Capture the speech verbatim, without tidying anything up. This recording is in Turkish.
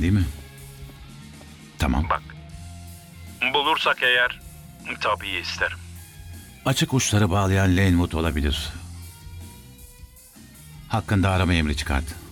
değil mi? Tamam. Bak, bulursak eğer tabii isterim. Açık uçları bağlayan Lanewood olabilir. Hakkında arama emri çıkart.